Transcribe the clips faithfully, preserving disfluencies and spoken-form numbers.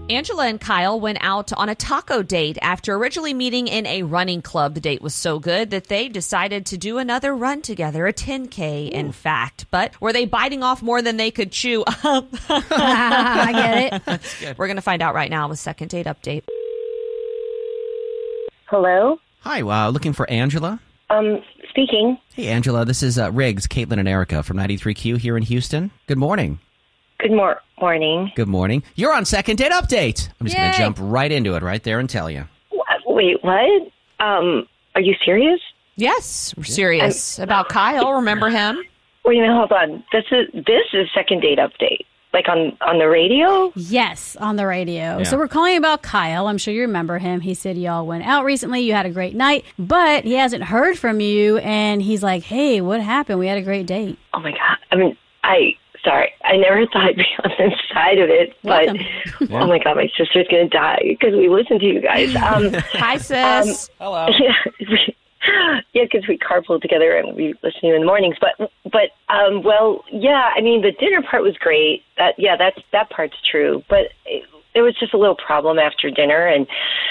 Angela and Kyle went out on a taco date after originally meeting in a running club. The date was so good that they decided to do another run together, a ten K in fact. But were they biting off more than they could chew? I get it. That's good. We're going to find out right now with Second Date Update. Hello? Hi, uh, looking for Angela? Um, speaking. Hey, Angela, this is uh, Riggs, Caitlin, and Erica from ninety-three Q here in Houston. Good morning. Good mor- morning. Good morning. You're on Second Date Update. I'm just going Yay. to jump right into it right there and tell you. Wh- Wait, what? Um, are you serious? Yes, we're serious about Kyle. Remember him? Wait a minute, hold on. This is this is Second Date Update. Like on, on the radio? Yes, on the radio. Yeah. So we're calling about Kyle. I'm sure you remember him. He said y'all went out recently. You had a great night, but he hasn't heard from you. And he's like, hey, what happened? We had a great date. Oh, my God. I mean, I... Sorry, I never thought I'd be on this side of it, but Welcome. oh my God, my sister's going to die because we listen to you guys. Um, Hi, sis. Hello. yeah, yeah, because we carpool together and we listen to you in the mornings. But, but, um, well, yeah, I mean, the dinner part was great. That, yeah, that's that part's true. But it, there was just a little problem after dinner, and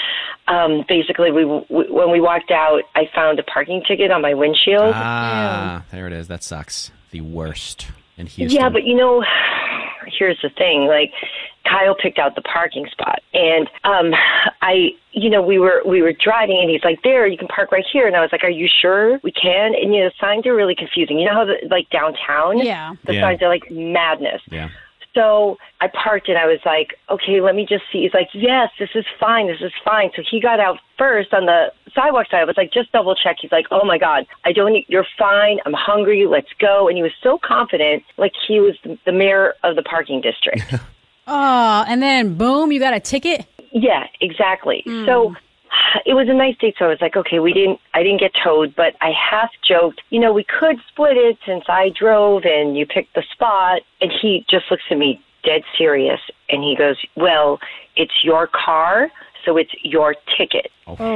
um, basically, we, we when we walked out, I found a parking ticket on my windshield. Ah, there it is. That sucks. The worst. In Houston. Yeah, but you know, here's the thing. Like, Kyle picked out the parking spot, and um, I, you know, we were we were driving, and he's like, "There, you can park right here." And I was like, "Are you sure we can?" And you know, the signs are really confusing. You know how the, like downtown, Yeah. the Yeah. signs are like madness. Yeah. So I parked and I was like, okay, let me just see. He's like, yes, this is fine. This is fine. So he got out first on the sidewalk side. I was like, just double check. He's like, oh my God, I don't need, you're fine. I'm hungry. Let's go. And he was so confident, like he was the, the mayor of the parking district. Oh, and then boom, you got a ticket? Yeah, exactly. So it was a nice date. So I was like, okay, we didn't, I didn't get towed, but I half joked, you know, we could split it since I drove and you picked the spot. And he just looks at me dead serious. And he goes, well, it's your car, so it's your ticket. Oh, no.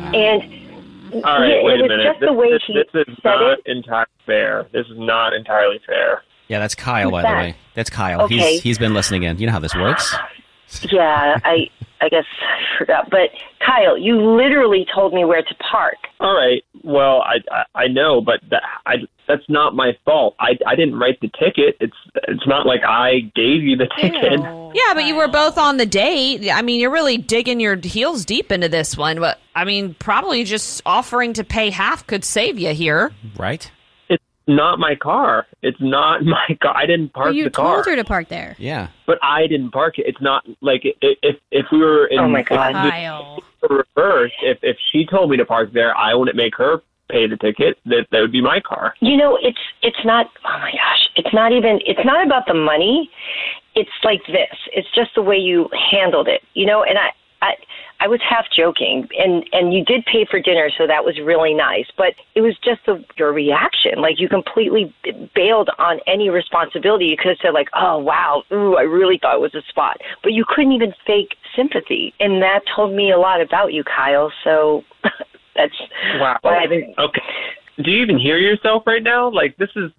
And All right, yeah, wait it a was minute. just This, the way this, he this is said not it. entirely fair. This is not entirely fair. Yeah, that's Kyle, Who's by that? the way. That's Kyle. Okay. He's He's been listening in. You know how this works. Yeah, I I guess I forgot. But Kyle, you literally told me where to park. All right. Well, I I, I know, but that I that's not my fault. I, I didn't write the ticket. It's it's not like I gave you the ticket. Yeah, but you were both on the date. I mean, you're really digging your heels deep into this one. But, I mean, probably just offering to pay half could save you here. Right? It's not my car. It's not my car. I didn't park Well, you the car. told her to park there. Yeah. But I didn't park it. It's not like i- if if we were in Oh, my God. if Kyle. the reverse. If if she told me to park there, I wouldn't make her pay the ticket. That that would be my car. You know, it's it's not. Oh my gosh, it's not even. It's not about the money. It's like this. It's just the way you handled it. You know, and I. I I was half joking, and, and you did pay for dinner, so that was really nice. But it was just the, your reaction. Like, you completely bailed on any responsibility. You could have said, like, oh, wow, ooh, I really thought it was a spot. But you couldn't even fake sympathy. And that told me a lot about you, Kyle. So that's Wow. why I've been... Okay. Do you even hear yourself right now? Like, this is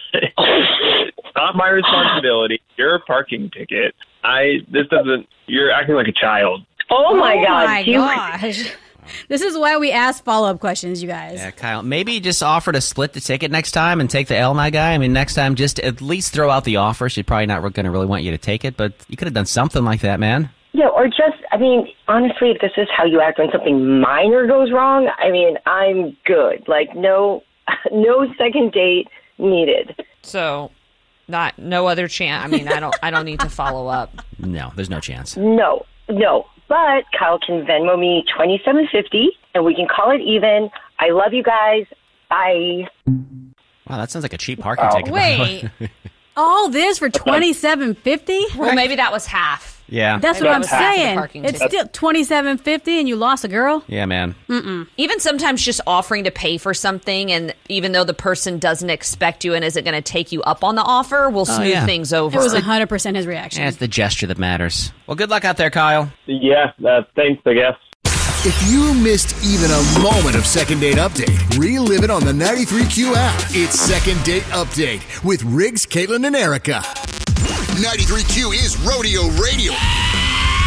it's not my responsibility. Your parking ticket. I. This doesn't. You're acting like a child. Oh, my God. my Do you- gosh. This is why we ask follow-up questions, you guys. Yeah, Kyle, maybe just offer to split the ticket next time and take the L, my guy. I mean, next time, just at least throw out the offer. She's probably not going to really want you to take it, but you could have done something like that, man. Yeah, or just, I mean, honestly, if this is how you act when something minor goes wrong, I mean, I'm good. Like, no, no second date needed. So, not no other chance. I mean, I don't I don't need to follow up. No, there's no chance. No, no. But Kyle can Venmo me twenty-seven fifty, and we can call it even. I love you guys. Bye. Wow, that sounds like a cheap parking ticket. by the way. Wait. All this for twenty-seven fifty? Well, maybe that was half. Yeah. That's Maybe what it I'm was half of the saying. parking It's ticket. still twenty-seven fifty and you lost a girl? Yeah, man. Even sometimes just offering to pay for something, and even though the person doesn't expect you and isn't going to take you up on the offer, will smooth yeah. things over. It was one hundred percent his reaction. Yeah, it's the gesture that matters. Well, good luck out there, Kyle. Yeah. Uh, thanks. I guess. If you missed even a moment of Second Date Update, relive it on the ninety-three Q app. It's Second Date Update with Riggs, Caitlin, and Erica. ninety-three Q is Rodeo Radio.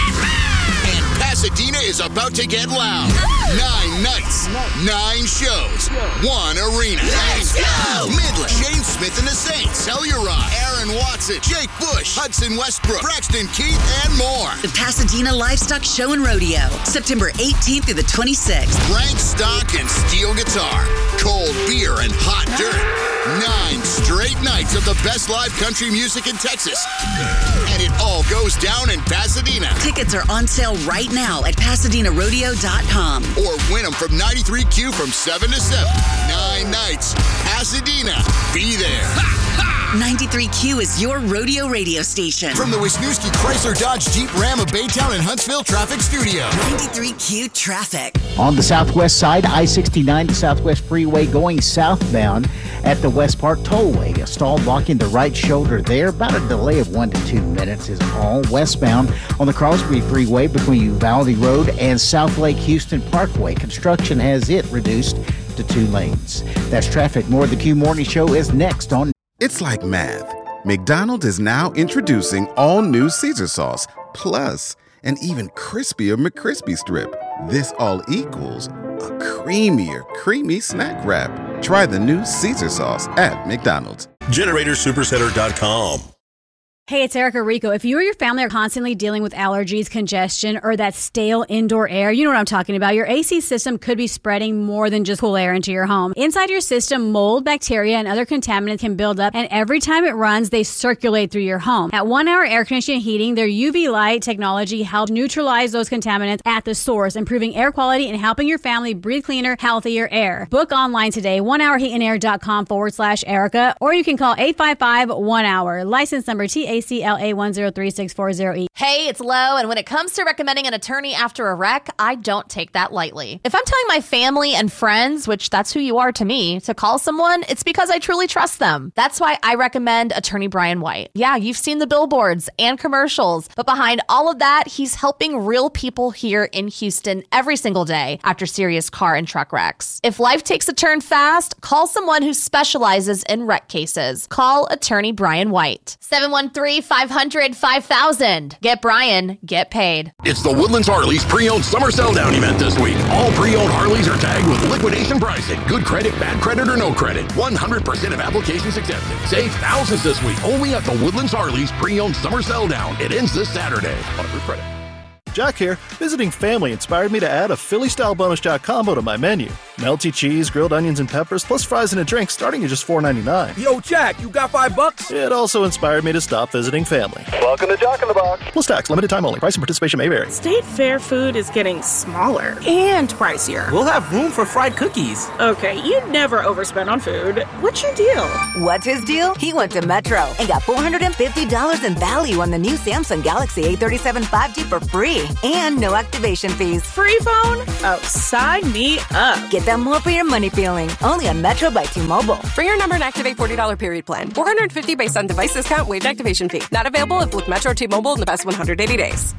And Pasadena is about to get loud. Nine nights, nine shows, one arena. Let's go! Midland, James Smith and the Saints, Telluride, Aaron Watson, Jake Bush, Hudson Westbrook, Braxton Keith, and more. The Pasadena Livestock Show and Rodeo, September eighteenth through the twenty-sixth. Rank stock and steel guitar, cold beer and hot dirt. Nine straight nights of the best live country music in Texas. And it all goes down in Pasadena. Tickets are on sale right now at Pasadena Rodeo dot com. Or win them from ninety-three Q from seven to seven. Nine nights. Pasadena. Be there. ninety-three Q is your rodeo radio station. From the Wisniewski Chrysler Dodge Jeep Ram of Baytown and Huntsville Traffic Studio. ninety-three Q traffic. On the southwest side, I sixty-nine to Southwest Freeway going southbound at the West Park Tollway. A stall blocking the right shoulder there. About a delay of one to two minutes is all. Westbound on the Crosby Freeway between Uvalde Road and South Lake Houston Parkway. Construction has it reduced to two lanes. That's traffic. More of the Q Morning Show is next on. It's like math. McDonald's is now introducing all new Caesar sauce, plus an even crispier McCrispy strip. This all equals a creamier, creamy snack wrap. Try the new Caesar sauce at McDonald's. Generator Supercenter dot com. Hey, it's Erica Rico. If you or your family are constantly dealing with allergies, congestion, or that stale indoor air, you know what I'm talking about. Your A C system could be spreading more than just cool air into your home. Inside your system, mold, bacteria, and other contaminants can build up, and every time it runs, they circulate through your home. At One Hour Air Conditioning and Heating, their U V light technology helps neutralize those contaminants at the source, improving air quality and helping your family breathe cleaner, healthier air. Book online today, one hour heat and air dot com forward slash Erica, or you can call eight five five one hour. License number T A C L A one zero three six four zero E. Hey, it's Lo, and when it comes to recommending an attorney after a wreck, I don't take that lightly. If I'm telling my family and friends, which that's who you are to me, to call someone, it's because I truly trust them. That's why I recommend Attorney Brian White. Yeah, you've seen the billboards and commercials, but behind all of that, he's helping real people here in Houston every single day after serious car and truck wrecks. If life takes a turn fast, call someone who specializes in wreck cases. Call Attorney Brian White. seven one three, five hundred, five thousand. Get Brian, get paid. It's the Woodlands Harleys pre-owned summer sell down event this week. All pre-owned Harleys are tagged with liquidation pricing. Good credit, bad credit, or no credit. one hundred percent of applications accepted. Save thousands this week only at the Woodlands Harleys pre-owned summer sell down. It ends this Saturday. On approved credit. Jack here. Visiting family inspired me to add a Philly-style bonus jack combo to my menu. Melty cheese, grilled onions and peppers, plus fries and a drink starting at just four ninety-nine. Yo, Jack, you got five bucks? It also inspired me to stop visiting family. Welcome to Jack in the Box. Plus tax, limited time only. Price and participation may vary. State Fair food is getting smaller and pricier. We'll have room for fried cookies. Okay, you'd never overspend on food. What's your deal? What's his deal? He went to Metro and got four hundred fifty dollars in value on the new Samsung Galaxy A thirty-seven five G for free and no activation fees. Free phone? Oh, sign me up. Get that more for your money feeling. Only on Metro by T-Mobile. Bring your number and activate forty dollars period plan. four hundred fifty dollars based on device discount, waived activation fee. Not available if with Metro T-Mobile in the past one hundred eighty days.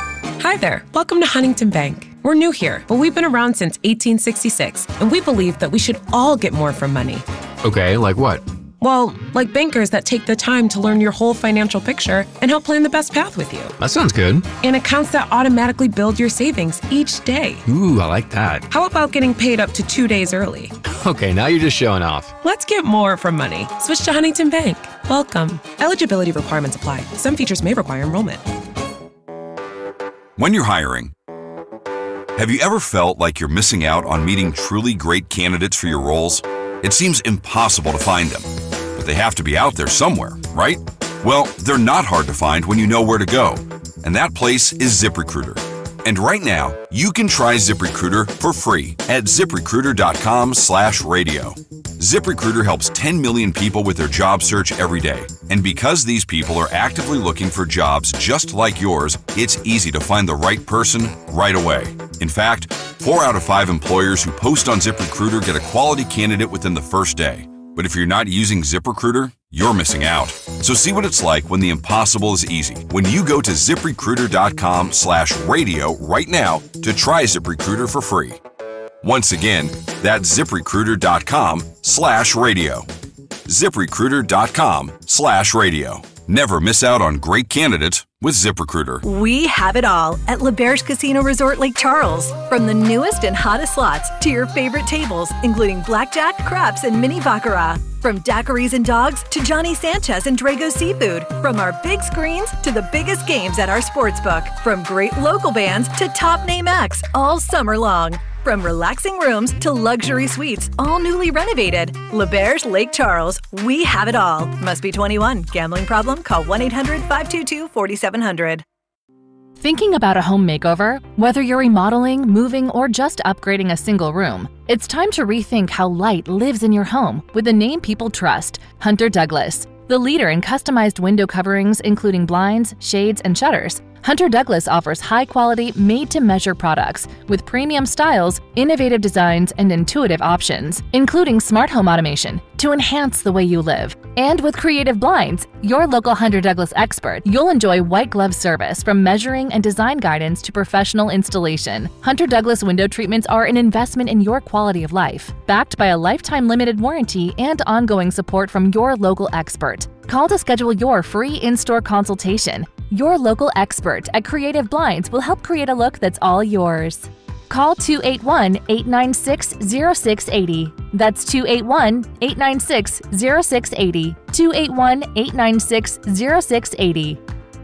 Hi there. Welcome to Huntington Bank. We're new here, but we've been around since eighteen sixty-six, and we believe that we should all get more from money. Okay, like what? Well, like bankers that take the time to learn your whole financial picture and help plan the best path with you. That sounds good. And accounts that automatically build your savings each day. Ooh, I like that. How about getting paid up to two days early? Okay, now you're just showing off. Let's get more from money. Switch to Huntington Bank. Welcome. Eligibility requirements apply. Some features may require enrollment. When you're hiring, have you ever felt like you're missing out on meeting truly great candidates for your roles? It seems impossible to find them, but they have to be out there somewhere, right? Well, they're not hard to find when you know where to go, and that place is ZipRecruiter. And right now, you can try ZipRecruiter for free at ZipRecruiter.com slash radio. ZipRecruiter helps ten million people with their job search every day. And because these people are actively looking for jobs just like yours, it's easy to find the right person right away. In fact, four out of five employers who post on ZipRecruiter get a quality candidate within the first day. But if you're not using ZipRecruiter, you're missing out. So see what it's like when the impossible is easy. When you go to ZipRecruiter.com slash radio right now to try ZipRecruiter for free. Once again, that's ZipRecruiter.com slash radio. ZipRecruiter.com slash radio. Never miss out on great candidates with ZipRecruiter. We have it all at L'Auberge Casino Resort Lake Charles. From the newest and hottest slots to your favorite tables, including blackjack, craps, and mini baccarat. From daiquiris and dogs to Johnny Sanchez and Drago Seafood. From our big screens to the biggest games at our sportsbook. From great local bands to top name acts all summer long. From relaxing rooms to luxury suites, all newly renovated. L'Auberge Lake Charles. We have it all. Must be twenty-one. Gambling problem? Call one eight hundred five two two four seven zero zero. Thinking about a home makeover? Whether you're remodeling, moving, or just upgrading a single room, it's time to rethink how light lives in your home with the name people trust, Hunter Douglas. The leader in customized window coverings, including blinds, shades, and shutters, Hunter Douglas offers high-quality, made-to-measure products with premium styles, innovative designs, and intuitive options, including smart home automation to enhance the way you live. And with Creative Blinds, your local Hunter Douglas expert, you'll enjoy white glove service from measuring and design guidance to professional installation. Hunter Douglas window treatments are an investment in your quality of life, backed by a lifetime limited warranty and ongoing support from your local expert. Call to schedule your free in-store consultation. Your local expert at Creative Blinds will help create a look that's all yours. Call two eight one, eight nine six, zero six eight zero. That's two eight one, eight nine six, zero six eight zero. two eight one, eight nine six, zero six eight zero.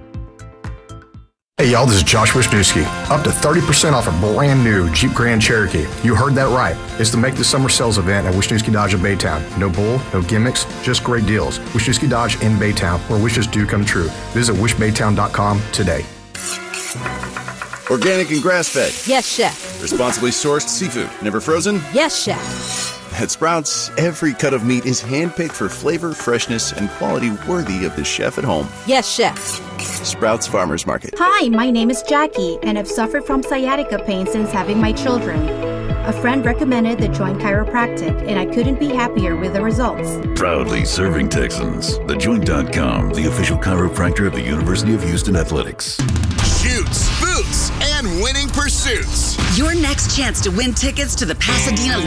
Hey y'all, this is Josh Wisniewski. Up to thirty percent off a brand new Jeep Grand Cherokee. You heard that right. It's the Make the Summer Sales event at Wisniewski Dodge in Baytown. No bull, no gimmicks, just great deals. Wisniewski Dodge in Baytown, where wishes do come true. Visit wish baytown dot com today. Organic and grass-fed. Yes, chef. Responsibly sourced seafood. Never frozen. Yes, chef. At Sprouts, every cut of meat is handpicked for flavor, freshness, and quality worthy of the chef at home. Yes, chef. Sprouts Farmers Market. Hi, my name is Jackie, and I've suffered from sciatica pain since having my children. A friend recommended the Joint Chiropractic, and I couldn't be happier with the results. Proudly serving Texans. The Joint dot com, the official chiropractor of the University of Houston Athletics. Shoots, boots, and winning pursuits. Your next chance to win tickets to the Pasadena